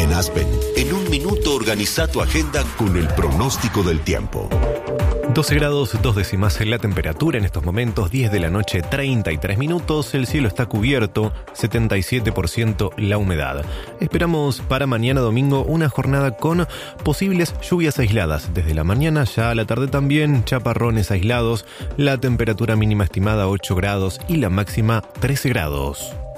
En Aspen, en un minuto organiza tu agenda con el pronóstico del tiempo. 12 grados 2 décimas en la temperatura en estos momentos, 10 de la noche, 33 minutos, el cielo está cubierto, 77% la humedad. Esperamos para mañana domingo una jornada con posibles lluvias aisladas, desde la mañana ya a la tarde también, chaparrones aislados, la temperatura mínima estimada 8 grados y la máxima 13 grados.